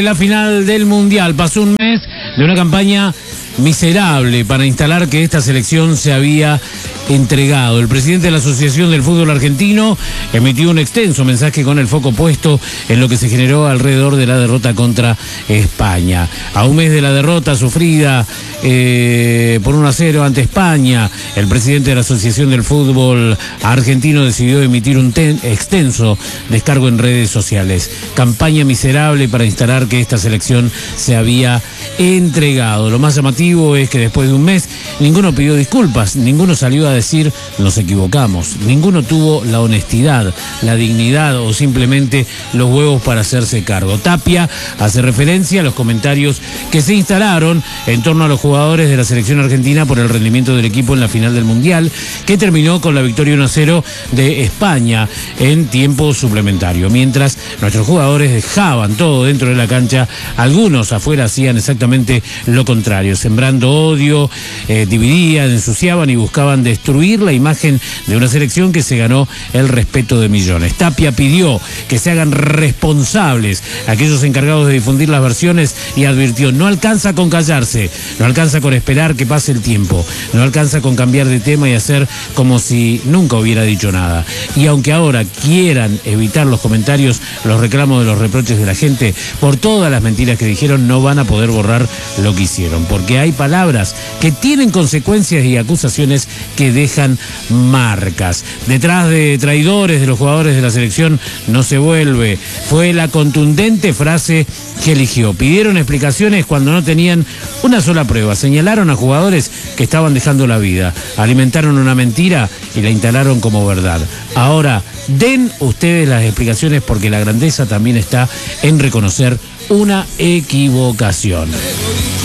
La final del Mundial. Pasó un mes de una campaña miserable para instalar que esta selección se había entregado. El presidente de la Asociación del Fútbol Argentino emitió un extenso mensaje con el foco puesto en lo que se generó alrededor de la derrota contra España. A un mes de la derrota sufrida por 1-0 ante España, el presidente de la Asociación del Fútbol Argentino decidió emitir un extenso descargo en redes sociales. Campaña miserable para instalar que esta selección se había entregado. Lo más llamativo es que después de un mes ninguno pidió disculpas, ninguno salió a decir nos equivocamos, ninguno tuvo la honestidad, la dignidad o simplemente los huevos para hacerse cargo. Tapia hace referencia a los comentarios que se instalaron en torno a los jugadores de la selección argentina por el rendimiento del equipo en la final del Mundial, que terminó con la victoria 1-0 de España en tiempo suplementario. Mientras nuestros jugadores dejaban todo dentro de la cancha, algunos afuera hacían exactamente lo contrario, sembrando odio, dividían, ensuciaban y buscaban destruir la imagen de una selección que se ganó el respeto de millones. Tapia pidió que se hagan responsables aquellos encargados de difundir las versiones y advirtió: no alcanza con callarse, no alcanza con esperar que pase el tiempo, no alcanza con cambiar de tema y hacer como si nunca hubiera dicho nada. Y aunque ahora quieran evitar los comentarios, los reclamos de los reproches de la gente por todas las mentiras que dijeron, no van a poder borrar lo que hicieron, porque hay palabras que tienen consecuencias y acusaciones que dejan marcas. Detrás de traidores de los jugadores de la selección no se vuelve, fue la contundente frase que eligió. Pidieron explicaciones cuando no tenían una sola prueba, señalaron a jugadores que estaban dejando la vida, alimentaron una mentira y la instalaron como verdad. Ahora, den ustedes las explicaciones, porque la grandeza también está en reconocer una equivocación.